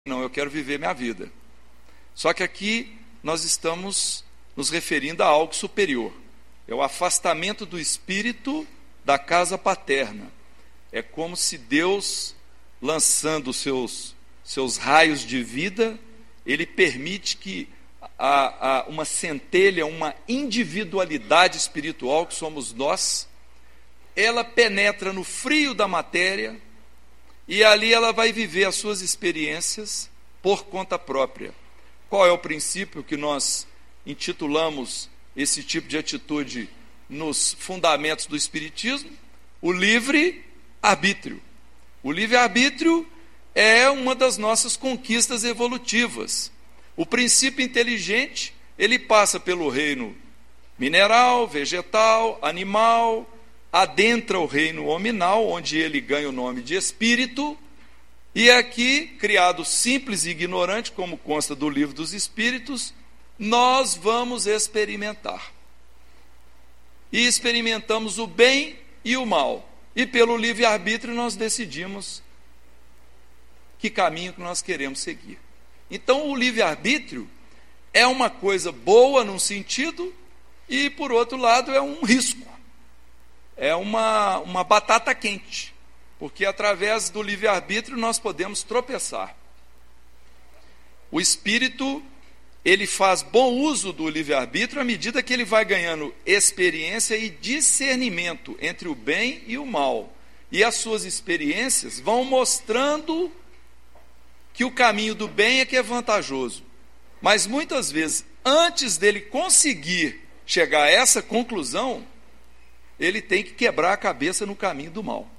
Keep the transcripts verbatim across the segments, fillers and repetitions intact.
não, eu quero viver minha vida. Só que aqui nós estamos nos referindo a algo superior. É o afastamento do espírito da casa paterna. É como se Deus, lançando os seus, seus raios de vida, Ele permite que a, a, uma centelha, uma individualidade espiritual, que somos nós, ela penetra no frio da matéria, e ali ela vai viver as suas experiências por conta própria. Qual é o princípio que nós intitulamos esse tipo de atitude nos fundamentos do Espiritismo? O livre-arbítrio. O livre-arbítrio é uma das nossas conquistas evolutivas. O princípio inteligente, ele passa pelo reino mineral, vegetal, animal, adentra o reino hominal, onde ele ganha o nome de espírito, e aqui, criado simples e ignorante, como consta do Livro dos Espíritos, nós vamos experimentar. E experimentamos o bem e o mal. E pelo livre-arbítrio nós decidimos que caminho que nós queremos seguir. Então o livre-arbítrio é uma coisa boa num sentido, e por outro lado é um risco. É uma, uma batata quente, porque através do livre-arbítrio nós podemos tropeçar. O espírito, ele faz bom uso do livre-arbítrio à medida que ele vai ganhando experiência e discernimento entre o bem e o mal. E as suas experiências vão mostrando que o caminho do bem é que é vantajoso. Mas muitas vezes, antes dele conseguir chegar a essa conclusão, ele tem que quebrar a cabeça no caminho do mal.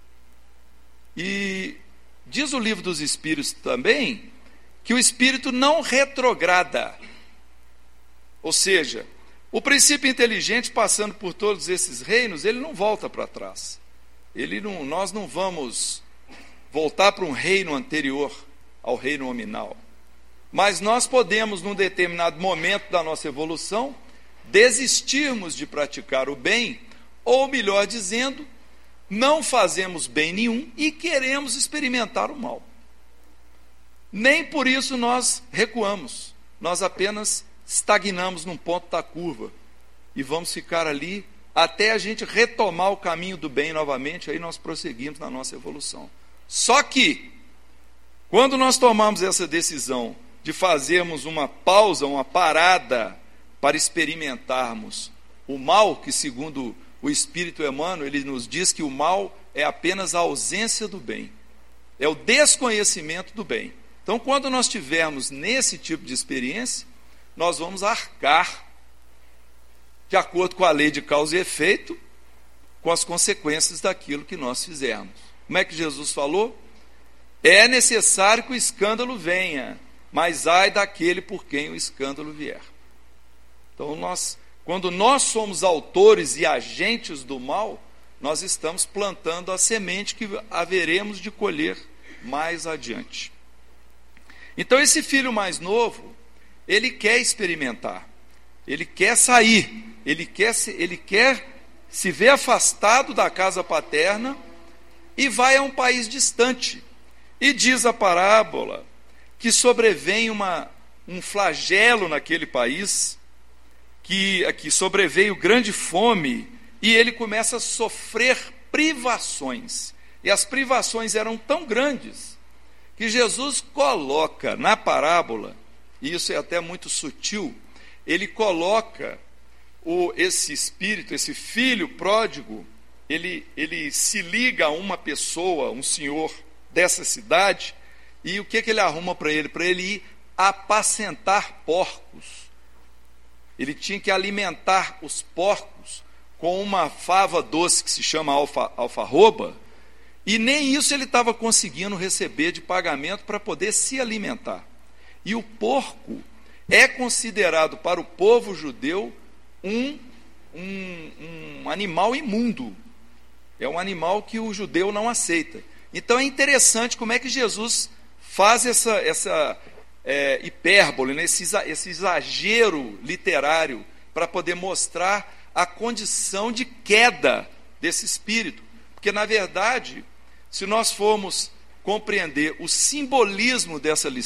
E diz o Livro dos Espíritos também que o espírito não retrograda. Ou seja, o princípio inteligente, passando por todos esses reinos, ele não volta para trás. Ele não, nós não vamos voltar para um reino anterior ao reino nominal. Mas nós podemos, num determinado momento da nossa evolução, desistirmos de praticar o bem, ou melhor dizendo, não fazemos bem nenhum e queremos experimentar o mal. Nem por isso nós recuamos, nós apenas estagnamos num ponto da curva e vamos ficar ali até a gente retomar o caminho do bem novamente, aí nós prosseguimos na nossa evolução. Só que, quando nós tomamos essa decisão de fazermos uma pausa, uma parada para experimentarmos o mal, que segundo o Espírito Emmanuel, ele nos diz que o mal é apenas a ausência do bem, é o desconhecimento do bem. Então, quando nós tivermos nesse tipo de experiência, nós vamos arcar, de acordo com a lei de causa e efeito, com as consequências daquilo que nós fizermos. Como é que Jesus falou? É necessário que o escândalo venha, mas ai daquele por quem o escândalo vier. Então, nós, quando nós somos autores e agentes do mal, nós estamos plantando a semente que haveremos de colher mais adiante. Então, esse filho mais novo, ele quer experimentar, ele quer sair, ele quer se, ele quer se ver afastado da casa paterna e vai a um país distante. E diz a parábola que sobrevém uma, um flagelo naquele país, que, que sobreveio grande fome, e ele começa a sofrer privações. E as privações eram tão grandes que Jesus coloca na parábola, e isso é até muito sutil, ele coloca o, esse espírito, esse filho pródigo, ele, ele se liga a uma pessoa, um senhor dessa cidade, e o que, que ele arruma para ele? Para ele ir apacentar porcos. Ele tinha que alimentar os porcos com uma fava doce que se chama alfa, alfarroba, e nem isso ele estava conseguindo receber de pagamento para poder se alimentar. E o porco é considerado para o povo judeu um, um, um animal imundo. É um animal que o judeu não aceita. Então é interessante como é que Jesus faz essa, essa é, hipérbole, né, esse, esse exagero literário para poder mostrar a condição de queda desse espírito. Porque, na verdade, se nós formos compreender o simbolismo dessa lição.